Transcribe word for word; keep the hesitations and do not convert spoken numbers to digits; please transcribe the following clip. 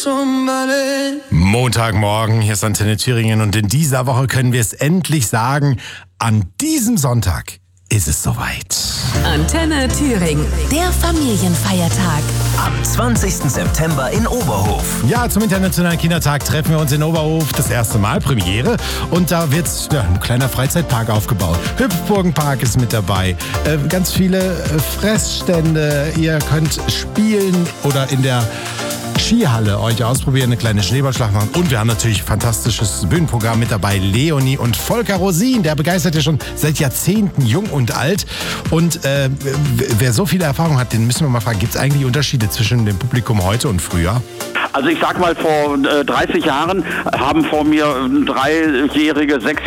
Montagmorgen, hier ist Antenne Thüringen und in dieser Woche können wir es endlich sagen, an diesem Sonntag ist es soweit. Antenne Thüringen, der Familienfeiertag. Am zwanzigsten September in Oberhof. Ja, zum Internationalen Kindertag treffen wir uns in Oberhof. Das erste Mal, Premiere. Und da wird ja, ein kleiner Freizeitpark aufgebaut. Hüpfburgenpark ist mit dabei. Äh, ganz viele äh, Fressstände. Ihr könnt spielen oder in der Skihalle euch ausprobieren, eine kleine Schneeballschlacht machen. Und wir haben natürlich fantastisches Bühnenprogramm mit dabei. Leonie und Volker Rosin, der begeistert ja schon seit Jahrzehnten jung und alt. Und äh, wer so viele Erfahrung hat, den müssen wir mal fragen, gibt es eigentlich Unterschiede zwischen dem Publikum heute und früher? Also ich sag mal, vor äh, dreißig Jahren haben vor mir dreijährige, sechs